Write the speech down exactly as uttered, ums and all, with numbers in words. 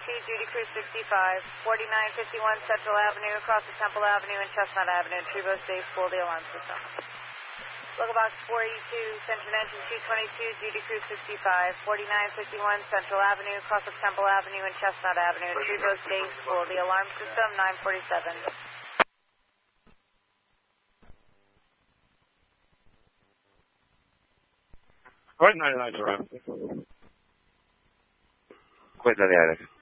two, Judy Cruz sixty-five, forty-nine fifty-one Central Avenue, across the Temple Avenue and Chestnut Avenue, Trevose Day School, the alarm system. Local box four eighty-two, Central Engine two twenty-two, Judy Cruz sixty-five, forty-nine fifty-one Central Avenue, across the Temple Avenue and Chestnut Avenue, Trevose Day School, the alarm system, nine forty-seven. Right, ninety-nine around. Quite the